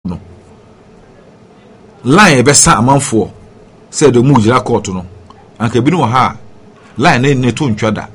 no line be sa amanfo say the mu jira court no anka bi no ha line na ne to ntwada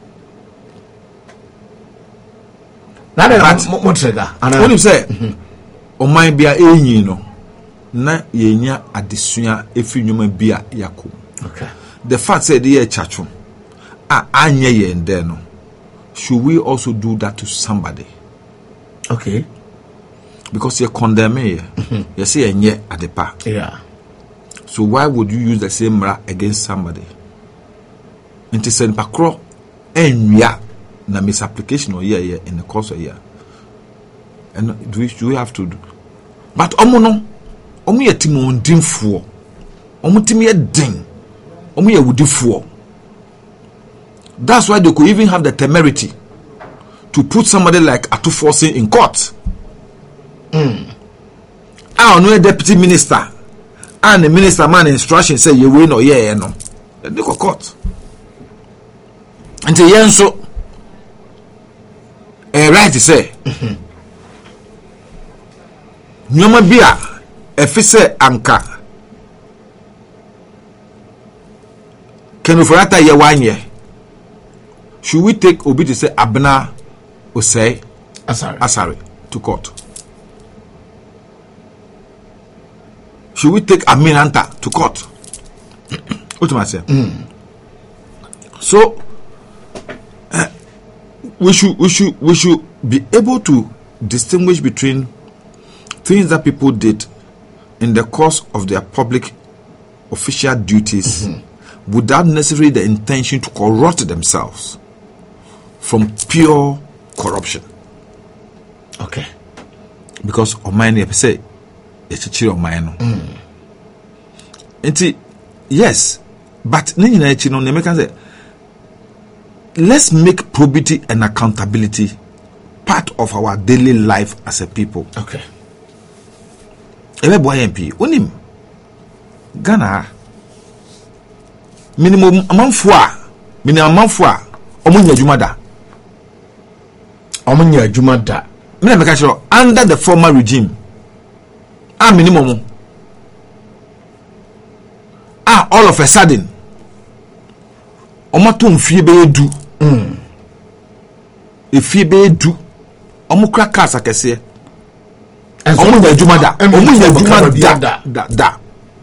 na de mo trega ana woni say oman bia enyi no na yenya adesua efi nwoma bia yakom. Okay. The fact said the chacho anye ye there no, should we also do that to somebody? Okay. Because you're condemning you say enye adepa. Yeah. So why would you use the same ra against somebody? Into send pakro enya na misapplication or year in the course of a year. And do we have to do? But omo ye timo ndimfo. Omo timi ye ding. Omo ye wudifo. That's why they could even have the temerity to put somebody like Atuforcing in court. I know a deputy minister and the minister man instruction say you win or yeah no. They go court. Until yen so right to say nyoma bia efise anka kenufurata ye 1 year. Should we take Obi to say Abna Osei Asari to court? Should we take Aminanta to court? What am I saying? So we should be able to distinguish between things that people did in the course of their public official duties without necessarily the intention to corrupt themselves from pure corruption. Okay. Because Omani say it's a chill of mine. Yes, but let's make probity and accountability part of our daily life as a people. Okay. MP, unim Ghana minimum amanfua omunya jumada. Omunya jumada. Me make sure under the former regime. Minimum. All of a sudden. Omato mfie be edu. Efie be edu. Omukra kasa kese. Omunya jumada. Omunya jumada. Da.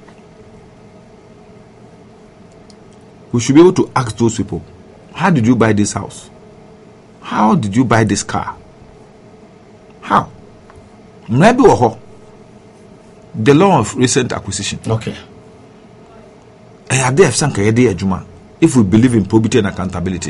We should be able to ask those people, how did you buy this house? How did you buy this car? How? Maybe the law of recent acquisition. Okay. If we believe in probity and accountability.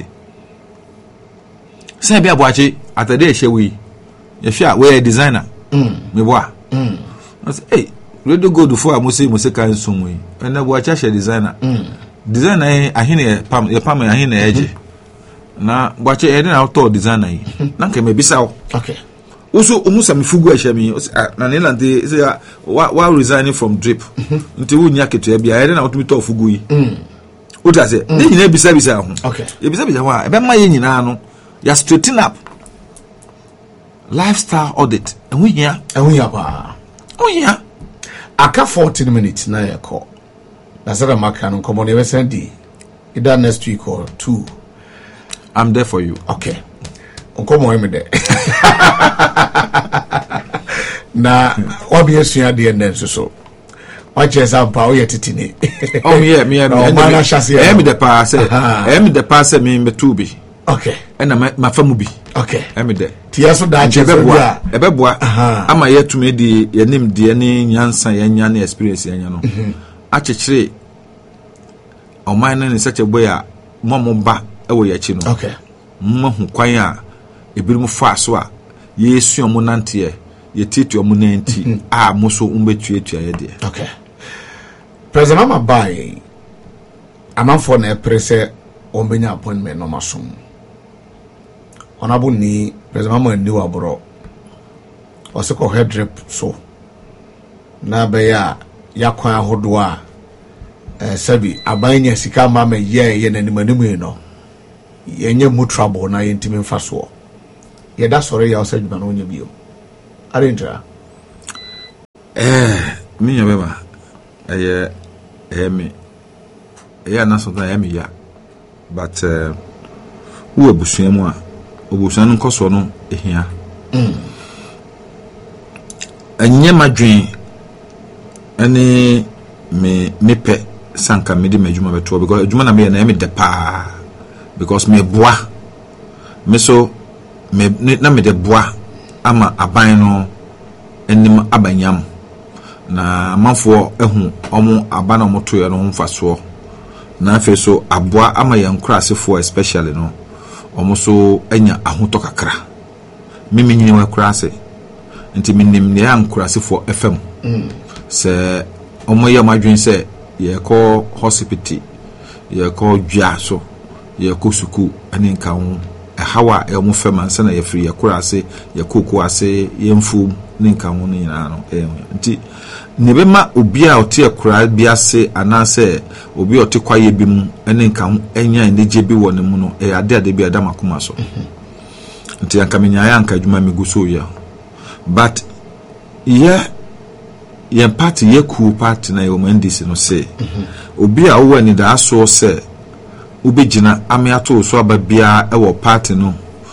Say be abuachi at the day shewe. We're a designer. Me boa. I say, hey, we do go before I must say kind some way. And abuachi she designer. Designer ahine pam ahine eje na gwache ede na auto designer yi na nke mebisa o. Okay. Also umusa mifugu ehemi na nelante say why resigning from drip nti wo nya keto e bia ede na otumi to fugu yi o ta say dey nyina bisa ho. Okay. E bisa ho e be ma ye nyina no ya straighten up lifestyle audit enwu hia pa o hia aka 14 minutes na ya call. That's what I'm making. Come on, send either next week or 2. I'm there for you. Okay. Come on, I'm there. Na what be a senior DNN so. What is our power yet? Oh yeah, me the pass. The pass me to be. Okay. And my family. Okay. I'm there. Tiaso da Ebeboa. Am I yet to me the name DNA Yansa Yan experience yan. Achechire oman na such a way a momba ewo yachi no. Okay. Mahu kwan a ebirum fa so a yesu omo nante ye titu omo nanti a moso umbetuatua ye de. Okay. President Mama Bai amanfo na prese ombenya appointment no masom. Honorable ni President Mama ni wabro. Oseko head drip so. Na be ya kwan ahodo a sabi abanya sika ma me ye nanimanimu no yenye mu trouble na yentimi mfa so ye da sore ya osadwuma no nya bio arentra Me beba me na so that me ya but who abusua mu a obusua no nkoso no ehia anye madwen ane me pe sanka me di madwuma beto because adwuma na me na me de pa because me boa me so me na me de boa ama aban no enim abanyam na amanfo ehu omo aba na moto ye no mfaso na afi so aboa ama ye nkurasefo especially no omo so anya ahoto kakra mimi nyini wa kurase nti minim ne ankurasefo fm se omo ye madwen se ye ko hospital ye ko dwa so ye ko suku ani nka ho hawa e omo fema nsa na ye free ye kurase ye koko ase ye mfu ni nka ho ni na no nti nebema obi a ote akura bi ase anase obi ote kwaye bi mu ene nka ho enya eneje bi wɔ ne mu no ade bi ada makoma so nti anka menya ya anka adwuma meguso ya but ye party ye cool party na yo mandisi no say obi a wo ni da so se ubegina ame ato so aba bia e wo party no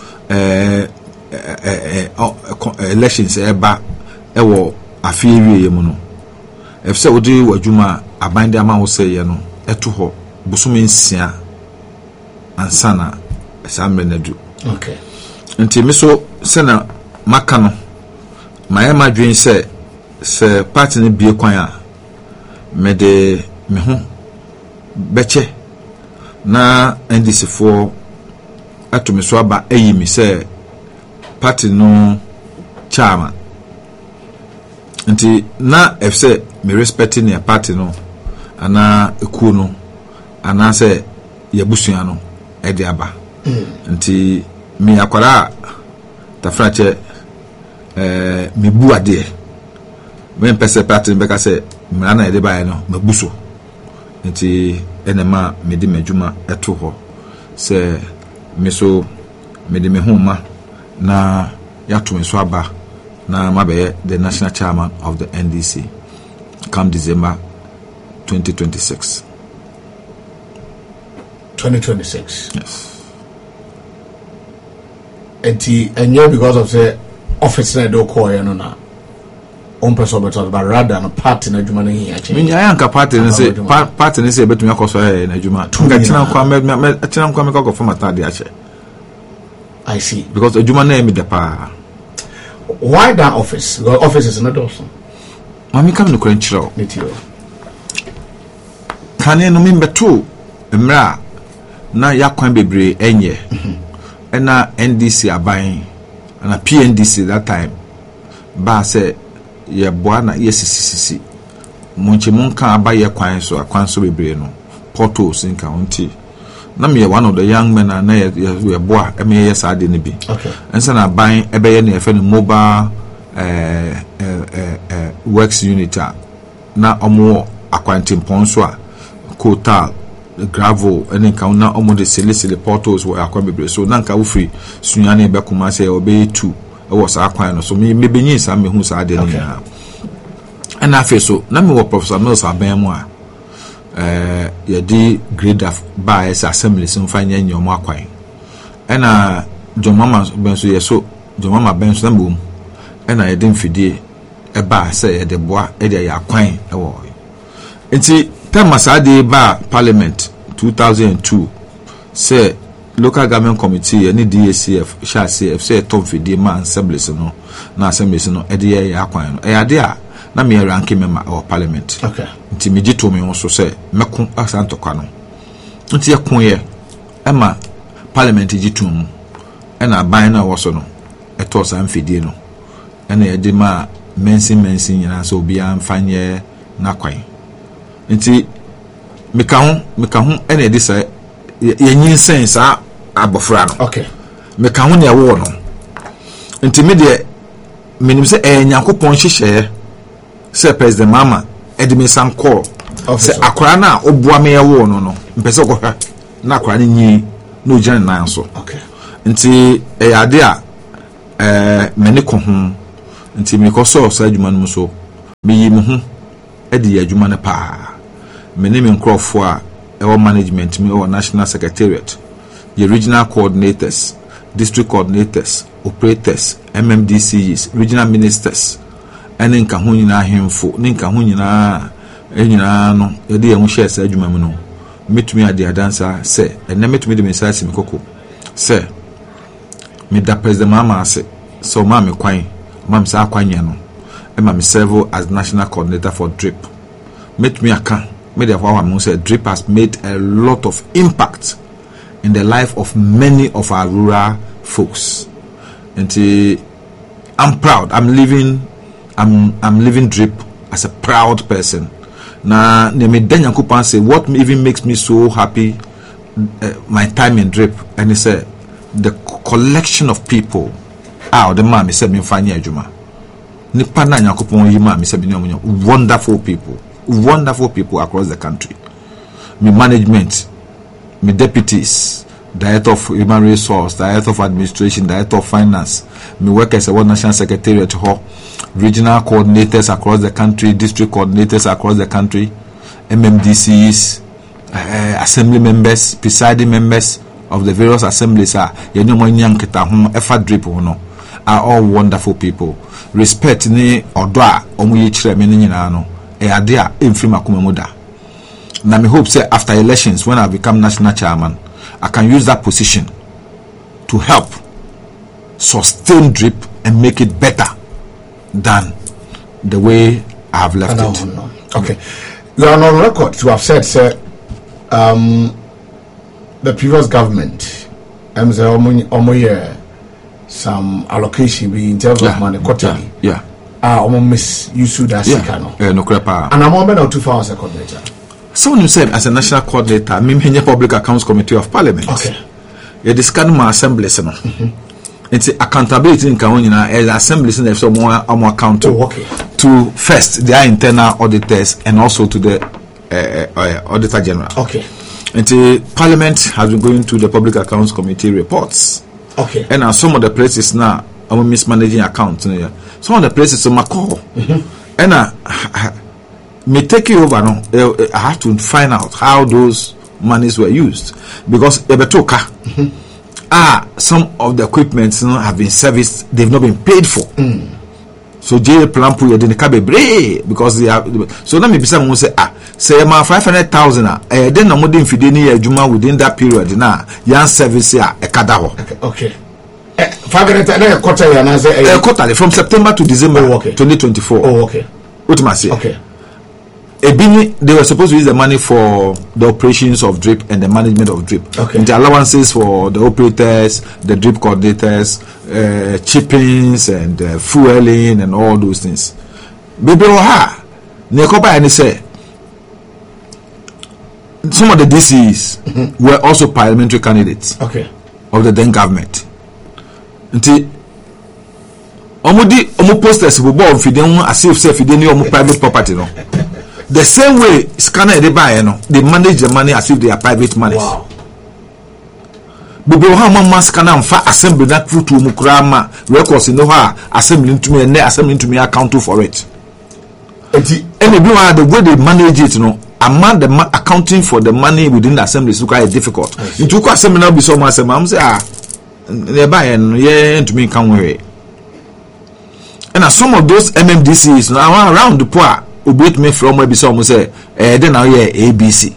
elections eba e wo afiewie ye mu no efse odi wadwuma abande ama wo se ye no eto ho busumi nsia ansana esamre na du okay nti miso se na maka no maye madwen se party ne bie kwan a me de me ho beche na NDC for atomi so aba ayimi se party no chairman nti na efse me respecting your party no ana eku no ana se yabusua no e de aba nti me akwara tafrache me bu ade me pese party be ka se mra na e de ba no mabuso nti enema me de madwuma eto ho se me so me de me homa na yato me so aba na mabe the national chairman of the NDC come December 2026. 2026. Yes. And you because of the office na do call you na on person but rather na party na adwuma na here actually. Me nya anka party ne say party ne say betumi akoso na adwuma. Tunga china kwa me kwa format ade ache. I see. Because adwuma na me de pa. Why that office? Because office is not also. Mami kam no kran chiro. Netio. Kane no membeto mra na yakwan bebre enye. Ena NDC aban na PNDC that time ba say ye boa na yesisisi monche monka abaye kwan so bebre no portals nka wonti na me one of the young men na ye boa me yes ade ne bi okay ensa na ban ebeye na efe no mobile works unit na omo akwantimpon so a kotal gravel and nka na omo de sele portals wo akwa bebre so na nka wo free sunyane be kuma say obey 2 e wo sa akwan no so me benyin sa me hu sa ade ne ya and afi so na me wo Professor Mills aban mu a ye di grade of by assembly so fanya nyom akwan ena John Mama benso ye so John Mama benso na mbom ena ye dem fidie e ba say ye de boa e de ya akwan e wo nti tema sade ba parliament 2002 say local government committee any DACF sha CF say tom fidie man assembly no na assembly no e de ya akwan no e ade a na me ranking member of parliament okay nti me gito me so say meko asanto kwa no nti ye kon ye ema parliament gito mu ena ban na wo so no eto sa mfidie no ena ye de ma mensin nyina so obi amfanye na kwan nti meka ho ena ye de sa ye nyinsen sa abofra no okay meka ho ne wo no nti me de menim se nyankopon hyehyɛ se president mama edime sanko se akora na oboa me yewo no mpese ko hwa na akora ni nyi no gyan nan so okay nti ade a mene ko ho nti me ko so adwuma no so me yi me ho e de adwuma ne pa me ne me nkrofo a e management me or national secretariat, the regional coordinators, district coordinators, operators, MMDCs, regional ministers, and in Kahunina himfo, Ninkahunina, no, a dear Musha said, you mamma. Meet me at the dancer, say, and then meet me the messiah in Coco. Say, meet that president mamma say, so mammy quine, mam sa quiniano, and mammy servo as national coordinator for DRIP. Meet me a can, made a woman say DRIP has made a lot of impact in the life of many of our rural folks. And I'm proud. I'm living DRIP as a proud person. Now, say what even makes me so happy, my time in DRIP, and he said the collection of people. The man said me fanya juma. Nipa na Yakupon yima me said wonderful people across the country. Me management, me deputies, director of human resource, director of administration, director of finance, me work as a World National Secretariat, regional coordinators across the country, district coordinators across the country, MMDCs, assembly members, presiding members of the various assemblies are all wonderful people. Respect ni odwa omuyi chire me nyina no e ade a emfiri makomamuda. Na me hope say after elections, when I become national chairman, I can use that position to help sustain DRIP and make it better than the way I have left it. Okay. You are on record to have said, sir, the previous government, some allocation be in terms of money quarterly. Misuse that no crepa. And I'm on 2000 coordinator. Someone who said, as a national coordinator, me Public Accounts Committee of Parliament. Okay. You discuss my assembly, it's accountability in Kahunina as assemblies in the more accountable to first their internal auditors and also to the Auditor General. Okay. And Parliament has been going to the Public Accounts Committee reports. Okay. And some of the places now I'm mismanaging accounts. Some of the places on my call. And me take it over now. I have to find out how those monies were used because some of the equipment have been serviced, they've not been paid for. So jail plan pu yedin ka bebre because they have. So let me be someone say say ma 500,000 then na modern fide ni adwuma within that period na yan service kada ho. Okay. 500 na quarter ya na say quarterly from September to December 2024. Oh, okay. What am I say? Okay. They were supposed to use the money for the operations of DRIP and the management of DRIP. Okay. And the allowances for the operators, the DRIP coordinators, chippings and fueling and all those things. Baby, Nekoba say some of the DCs were also parliamentary candidates of the then government. Until omu posters will go if you don't as if you didn't private property no. The same way scanner they buy, they manage the money as if they are private money. Wow. But how mama scanner and assembly that through to mukrama records in how assembling to me and assembling to me account for it. And the way they manage it, among the accounting for the money within the assembly is quite difficult. It took assembly now be so much. I'm say they buy and to me come away. And some of those MMDCs now around the poor. Ubit me from where be some say then now ABC.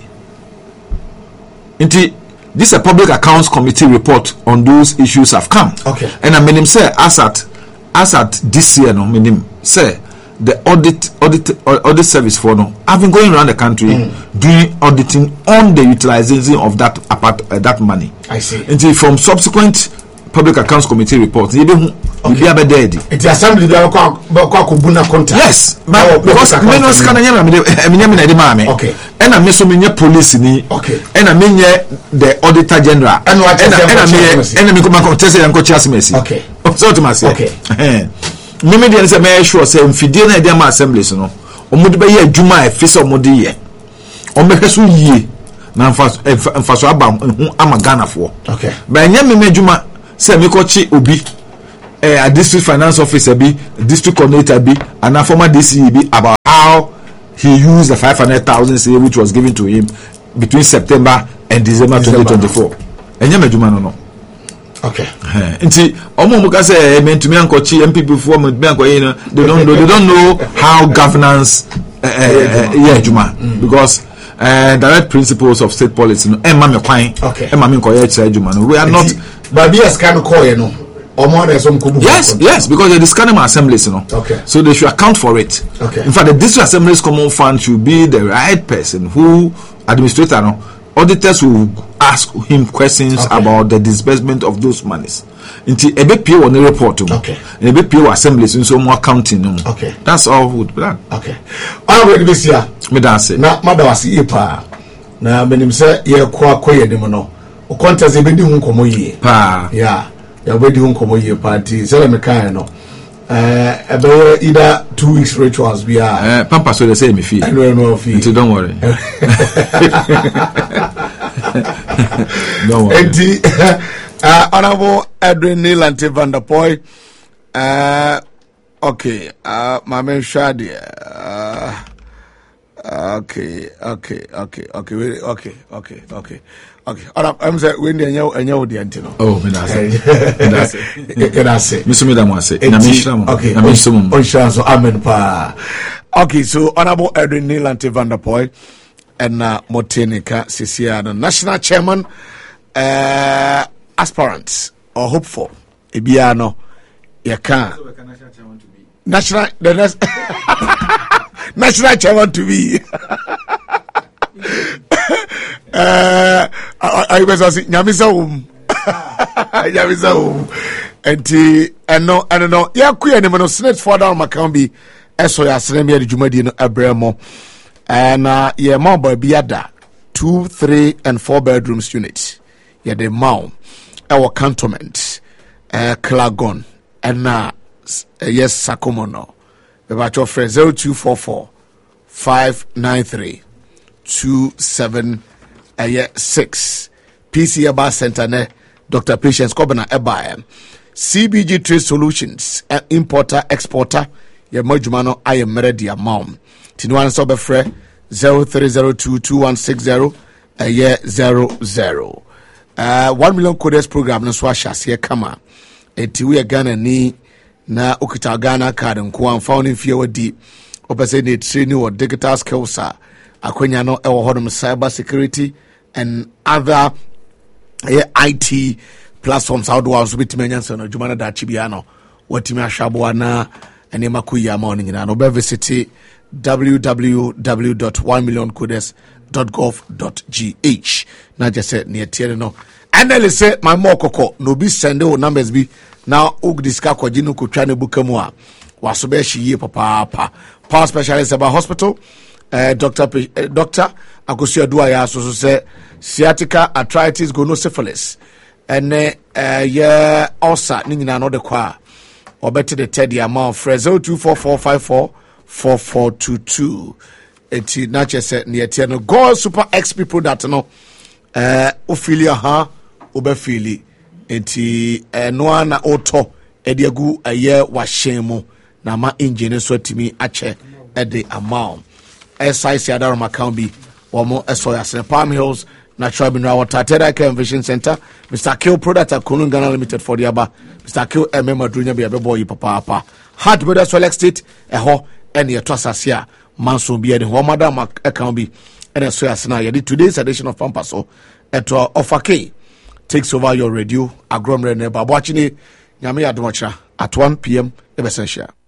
This a Public Accounts Committee report on those issues have come. Okay. And I mean him say as at this year no meaning say the audit service for no I've been going around the country doing auditing on the utilization of that money. I see. Until from subsequent Public Accounts Committee reports, you be dead. It's the assembly that contact. Yes, but because many scan okay. And I miss police ni okay. And I mean the Auditor General and I mean come contest and coaches Messi. Okay. So to myself. Okay. Mimi dey say me sure say mfidie na dey am assemblies no. Omude be ye adwuma e fisa omude ye. Ombekeso yie na mfaso aba hu ama Ghana fo. Okay. Ba nya me adwuma say me kochi obi a district finance officer be, district coordinator be, and a former DCE be about how he used the 500,000 which was given to him between September and December 2024. And you no. Okay. Nti omo muka say mentumi ankochi MPP before me anko they don't know how governance juma because direct principles of state policy no emma me kwan emma me nkoye chira juma no we are not but be as can call no omo dey some kubu yes because they discuss them assemblies no okay so they should account for it okay in fact the district assemblies common fund should be the right person who administrator no auditors will ask him questions about the disbursement of those monies. Until a bit pure on the report, okay, and a bit pure assemblies and so more accounting. Okay, that's all would be done. Okay, I'm ready this year. Me dance. Now, Madawasi Ipa. Now, when him say, "Ye kwa koye demono," o contest e bedi hun komo ye. Pa, yeah, ya bedi hun komo ye party. Say me kind no. About either 2 weeks rituals we are. Pampa so they say me fee. I know fee. Until don't worry. Don't worry. Honorable Edwin Nilante van der Poy. Okay. My man Shadi. Okay. I'm saying when you know the antino. Oh, that's it. Miss Midam say. Okay. Amen pa. Okay, so Honorable Edwin Nilante van der Poy and Motenika Sisia, the national chairman, aspirant or hopeful. Ibiano, you can. National chairman to be. I was asking Yamisa and no, yeah, queer no snitch for down Macambi, so ya Sremia Jumadi no Abramo, and yeah, more by Biada 2, 3, and 4 bedrooms units. Yeah, the Mount, our cantonment, Clagon, and yes, Sakomono. About your friend 0244 593 2786. PC Aba Center ne Dr. Patience Kobana Ebaye. CBG Trade Solutions, importer, exporter, ye mojumano I am ready amount. Tinuan Sobefre 0302 2160 00. 1 million codes program no swasha se kama. Enti we Ghana ni na ukita Ghana card nko amfa fear wadi opese ne training or digital skills akwanya no ewo hodom cyber security and other IT platforms how do I also bitime nyansa no dwuma na da chibia no watimi ahwabo na ene makuya ma on nyina no be visit www.1millioncodes.gov.gh na just say near tiere no and they say my more koko no be send o numbers be now og diska kwaji no kotwa ne bukamu a waso be hyi papa power specialist about hospital Dr. Akosia Duaya so say sciatica arthritis gonosyphilis and yeah ulcer ni nyina no de kwa obeti the third amount frezo 244544422 eti na chese ne tie no go super XP product no ofilia ha obafili enti no na oto ediagu aye wahyenmu na ma engine so atimi ache the amount SIC Adaroma account be Womo Esoya Palm Hills Natural Mineral Water Tedaka Vision Center Mr. Kill Product at Kunun Ghana Limited for the Aba Mr. Kill Madrunya be a boy papa Hard Brother Select State Eho and your Trassasia Manso be the home madam account be and Esoya Sena today's edition of Pampaso at Ofake takes over your radio agrom rene watching it Yami Adomacha at 1 p.m. Essential.